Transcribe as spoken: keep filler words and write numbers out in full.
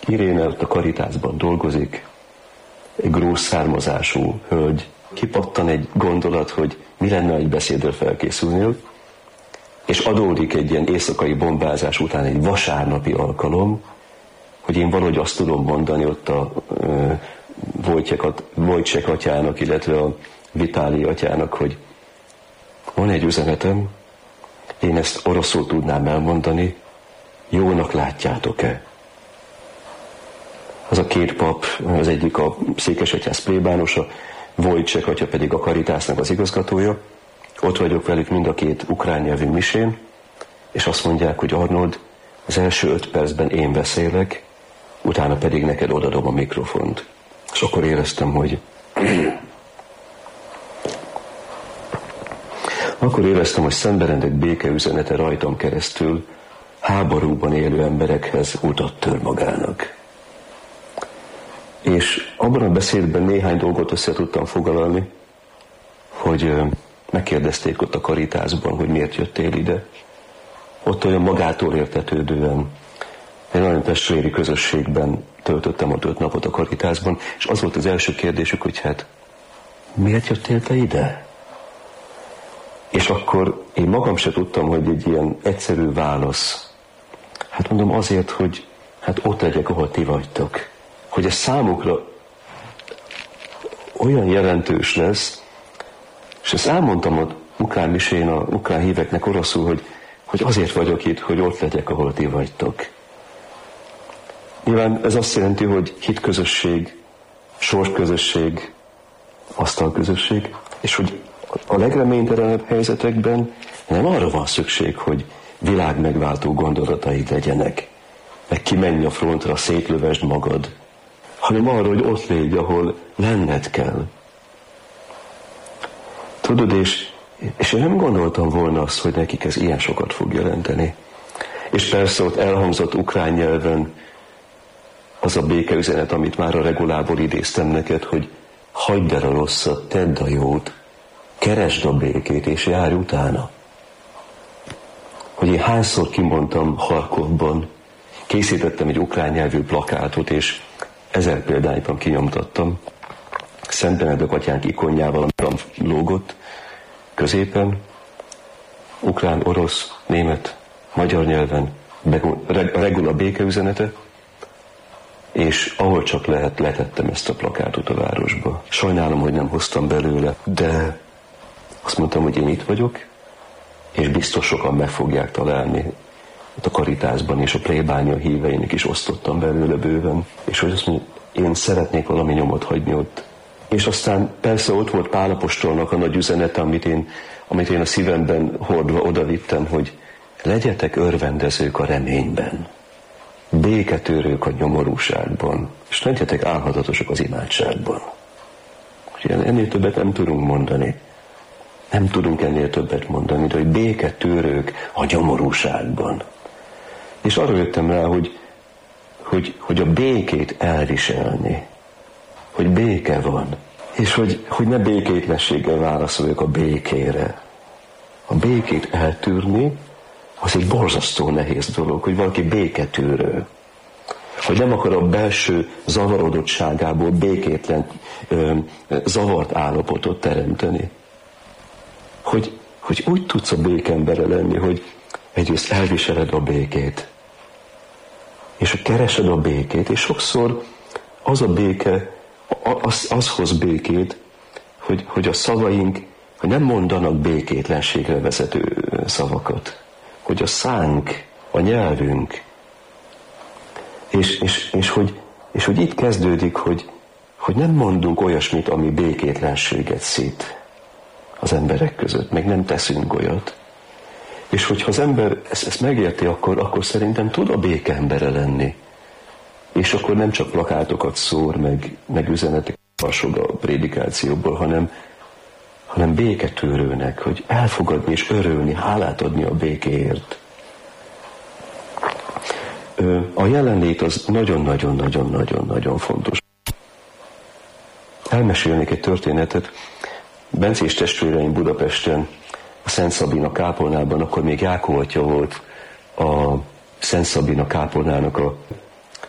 Iréne ott a Karitásban dolgozik, egy grúz származású hölgy. Kipattan egy gondolat, hogy mi lenne egy beszédről felkészülnél, és adódik egy ilyen éjszakai bombázás után egy vasárnapi alkalom, hogy én valahogy azt tudom mondani ott a uh, Wojciech atyának, illetve a Vitáli atyának, hogy van egy üzenetem, én ezt oroszul tudnám elmondani, jónak látjátok-e? Az a két pap, az egyik a székesegyház plébánosa, Wojciech atya pedig a Karitásnak az igazgatója. Ott vagyok velük mind a két ukrán nyelvű misén, és azt mondják, hogy Arnold, az első öt percben én beszélek, utána pedig neked odadom a mikrofont. És akkor éreztem, hogy akkor éreztem, hogy szemberendek békeüzenete rajtam keresztül háborúban élő emberekhez utat tör magának. És abban a beszédben néhány dolgot össze tudtam foglalni, hogy megkérdezték ott a Karitásban, hogy miért jöttél ide. Ott olyan magától értetődően, egy nagyon testvéri közösségben töltöttem ott öt napot a Karitásban, és az volt az első kérdésük, hogy hát miért jöttél te ide? És akkor én magam se tudtam, hogy egy ilyen egyszerű válasz. Hát mondom azért, hogy hát ott legyek, ahol ti vagytok. Hogy ez számukra olyan jelentős lesz, és ezt elmondtam az ukrán misén, a ukrán híveknek oroszul, hogy, hogy azért vagyok itt, hogy ott legyek, ahol ti vagytok. Nyilván ez azt jelenti, hogy hitközösség, sorsközösség, asztalközösség, és hogy a legreménytelenebb helyzetekben nem arra van szükség, hogy világ megváltó gondolataid legyenek, meg kimenj a frontra, szétlövesd magad, hanem arra, hogy ott légy, ahol lenned kell. Tudod, és, és én nem gondoltam volna azt, hogy nekik ez ilyen sokat fog jelenteni. És persze ott elhangzott ukrán nyelven az a békeüzenet, amit már a regulából idéztem neked, hogy hagyd el a rosszat, tedd a jót, keresd a békét, és járj utána. Hogy én hányszor kimondtam Harkovban, készítettem egy ukrán nyelvű plakátot, és ezer példányban kinyomtattam, Szent Benedek atyánk ikonjával, amiben lógott, középen, ukrán, orosz, német, magyar nyelven, regula békeüzenete, és ahol csak lehet, letettem ezt a plakátot a városba. Sajnálom, hogy nem hoztam belőle, de azt mondtam, hogy én itt vagyok, és biztos sokan meg fogják találni. Ott a Karitásban és a plébánia híveinek is osztottam belőle bőven, és hogy azt mondja, én szeretnék valami nyomot hagyni ott. És aztán persze ott volt Pál apostolnak a nagy üzenete, amit én, amit én a szívemben hordva odavittem, hogy legyetek örvendezők a reményben, béketőrők a nyomorúságban, és legyetek álhatatosok az imádságban. Ennél többet nem tudunk mondani. Nem tudunk ennél többet mondani, de hogy béketőrők a nyomorúságban. És arra jöttem rá, hogy, hogy, hogy a békét elviselni, hogy béke van, és hogy, hogy ne békétlenséggel válaszoljak a békére. A békét eltűrni, az egy borzasztó nehéz dolog, hogy valaki béketűrő. Hogy nem akar a belső zavarodottságából békétlen, ö, zavart állapotot teremteni. Hogy, hogy úgy tudsz a békembere lenni, hogy egyrészt elviseled a békét, és keresed a békét, és sokszor az a béke, az, az hoz békét, hogy, hogy a szavaink, hogy nem mondanak békétlenségre vezető szavakat, hogy a szánk, a nyelvünk, és, és, és, hogy, és hogy itt kezdődik, hogy, hogy nem mondunk olyasmit, ami békétlenséget szít az emberek között, meg nem teszünk olyat. És hogyha az ember ezt, ezt megérti, akkor, akkor szerintem tud a béke embere lenni. És akkor nem csak plakátokat szór, meg, meg üzeneteket alsog a prédikációból, hanem, hanem béketőrőnek, hogy elfogadni és örülni, hálát adni a békéért. A jelenlét az nagyon-nagyon-nagyon-nagyon-nagyon fontos. Elmesélnék egy történetet. Bence és testvéreim Budapesten, a Szent Szabina kápolnában, akkor még Jákó atya volt a Szent Szabina kápolnának a